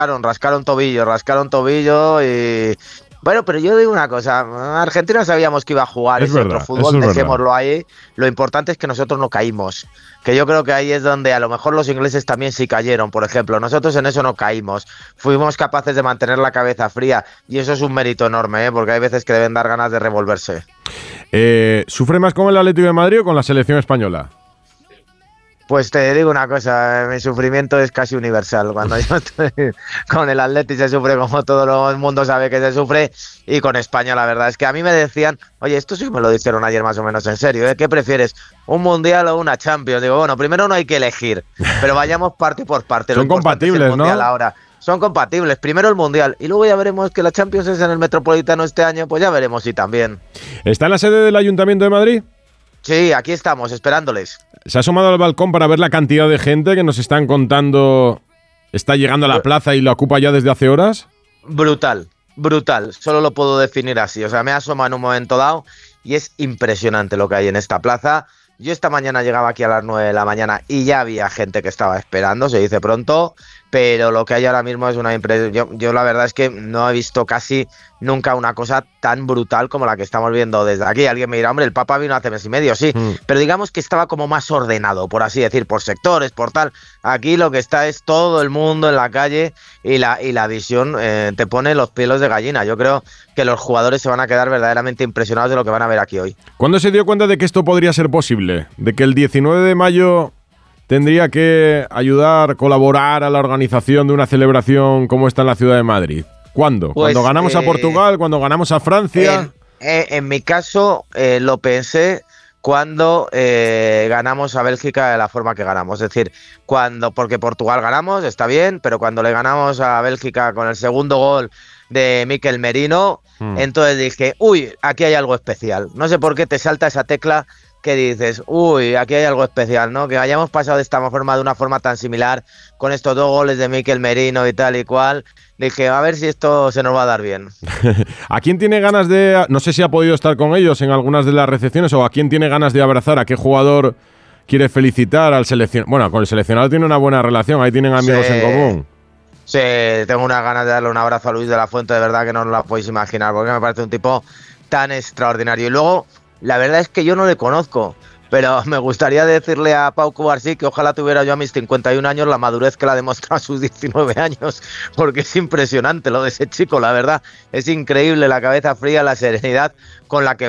rascaron tobillo y... Bueno, pero yo digo una cosa, Argentina sabíamos que iba a jugar ese otro fútbol, dejémoslo ahí, lo importante es que nosotros no caímos, que yo creo que ahí es donde a lo mejor los ingleses también sí cayeron, por ejemplo, nosotros en eso no caímos, fuimos capaces de mantener la cabeza fría y eso es un mérito enorme, porque hay veces que deben dar ganas de revolverse. ¿Sufre más con el Atlético de Madrid o con la selección española? Pues te digo una cosa, mi sufrimiento es casi universal. Cuando yo estoy con el Atleti se sufre como todo el mundo sabe que se sufre, y con España la verdad es que a mí me decían, oye, esto sí me lo dijeron ayer más o menos en serio, ¿eh? ¿Qué prefieres, un Mundial o una Champions? Digo, bueno, primero no hay que elegir, pero vayamos parte por parte. Son compatibles, ¿no? Ahora. Son compatibles, primero el Mundial y luego ya veremos que la Champions es en el Metropolitano este año, pues ya veremos si también. ¿Está en la sede del Ayuntamiento de Madrid? Sí, aquí estamos, esperándoles. ¿Se ha asomado al balcón para ver la cantidad de gente que nos están contando está llegando a la plaza y la ocupa ya desde hace horas? Brutal, solo lo puedo definir así. O sea, me asoma en un momento dado y es impresionante lo que hay en esta plaza. Yo esta mañana llegaba aquí a las 9 de la mañana y ya había gente que estaba esperando, se dice pronto, pero lo que hay ahora mismo es una impresión. Yo la verdad es que no he visto casi nunca una cosa tan brutal como la que estamos viendo desde aquí. Alguien me dirá, hombre, el Papa vino hace mes y medio, sí, pero digamos que estaba como más ordenado, por así decir, por sectores, por tal. Aquí lo que está es todo el mundo en la calle y la visión te pone los pelos de gallina. Yo creo que los jugadores se van a quedar verdaderamente impresionados de lo que van a ver aquí hoy. ¿Cuándo se dio cuenta de que esto podría ser posible? De que el 19 de mayo tendría que ayudar, colaborar a la organización de una celebración como esta en la ciudad de Madrid. ¿Cuándo? Pues, ¿Cuando ganamos a Portugal? ¿Cuando ganamos a Francia? En mi caso lo pensé cuando ganamos a Bélgica de la forma que ganamos. Es decir, porque Portugal ganamos, está bien, pero cuando le ganamos a Bélgica con el segundo gol de Mikel Merino, entonces dije, uy, aquí hay algo especial. No sé por qué te salta esa tecla que dices, uy, aquí hay algo especial, ¿no? Que hayamos pasado de esta forma, de una forma tan similar, con estos 2 goles de Mikel Merino y tal y cual. Dije, a ver si esto se nos va a dar bien. ¿A quién tiene ganas de...? No sé si ha podido estar con ellos en algunas de las recepciones, o a quién tiene ganas de abrazar, a qué jugador quiere felicitar al seleccionado. Bueno, con el seleccionado tiene una buena relación, ahí tienen amigos en común. Sí, tengo unas ganas de darle un abrazo a Luis de la Fuente, de verdad que no os la podéis imaginar, porque me parece un tipo tan extraordinario. Y luego, la verdad es que yo no le conozco, pero me gustaría decirle a Pau Cubarsí que ojalá tuviera yo a mis 51 años la madurez que la ha demostrado a sus 19 años, porque es impresionante lo de ese chico, la verdad. Es increíble la cabeza fría, la serenidad con la que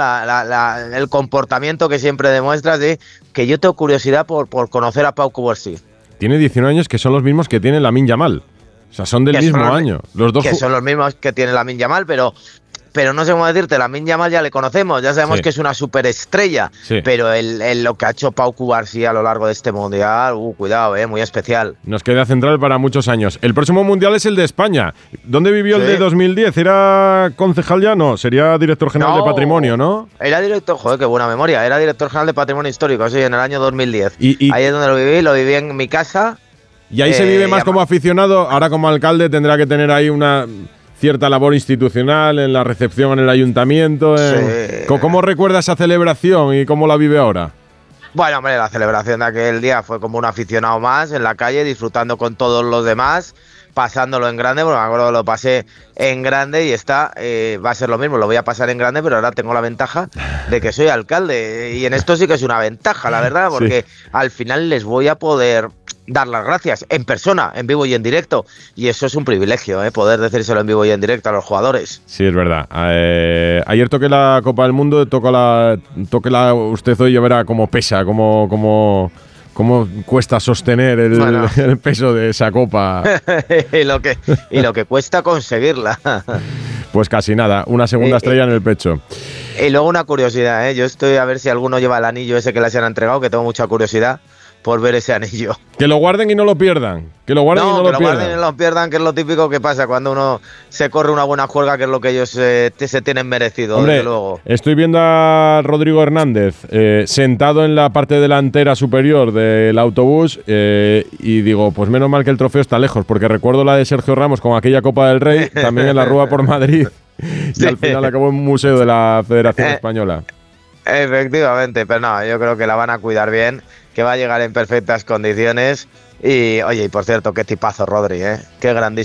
juega, el comportamiento que siempre demuestra, ¿sí? Que yo tengo curiosidad por conocer a Pau Cubarsí. Tiene 19 años que son los mismos que tiene Lamine Yamal. O sea, son del mismo año. Los dos que son los mismos que tiene Lamine Yamal, pero no sé cómo decirte, Lamine Yamal ya le conocemos, ya sabemos que es una superestrella, pero lo que ha hecho Pau Cubarsí a lo largo de este Mundial, cuidado, muy especial. Nos queda central para muchos años. El próximo Mundial es el de España. ¿Dónde vivió el de 2010? ¿Era concejal ya? No, sería director general de Patrimonio, ¿no? Era director, joder, qué buena memoria, era director general de Patrimonio Histórico, sí, en el año 2010. Ahí es donde lo viví en mi casa. Y ahí se vive más como aficionado, ahora como alcalde tendrá que tener ahí una cierta labor institucional en la recepción en el ayuntamiento. ¿Cómo recuerda esa celebración y cómo la vive ahora? Bueno, hombre, la celebración de aquel día fue como un aficionado más en la calle, disfrutando con todos los demás, pasándolo en grande, porque me acuerdo que lo pasé en grande y va a ser lo mismo, lo voy a pasar en grande, pero ahora tengo la ventaja de que soy alcalde, y en esto sí que es una ventaja, la verdad, porque al final les voy a poder dar las gracias en persona, en vivo y en directo, y eso es un privilegio, poder decírselo en vivo y en directo a los jugadores. Sí, es verdad. Ayer toqué la Copa del Mundo, tóquela usted hoy y ya verá cómo pesa, cómo cuesta sostener el peso de esa copa. y lo que cuesta conseguirla. Pues casi nada, una segunda estrella en el pecho. Y luego una curiosidad, yo estoy a ver si alguno lleva el anillo ese que les han entregado, que tengo mucha curiosidad por ver ese anillo. Que lo guarden y no lo pierdan. Que lo guarden y no lo pierdan. Guarden y no lo pierdan, que es lo típico que pasa cuando uno se corre una buena juerga, que es lo que ellos se tienen merecido. Hombre, desde luego. Estoy viendo a Rodrigo Hernández sentado en la parte delantera superior del autobús y digo, pues menos mal que el trofeo está lejos, porque recuerdo la de Sergio Ramos con aquella Copa del Rey, también en la Rúa por Madrid, y al final acabó en un museo de la Federación Española. Efectivamente, pero no, yo creo que la van a cuidar bien, que va a llegar en perfectas condiciones. Y oye, y por cierto, qué tipazo Rodri, qué grandísimo.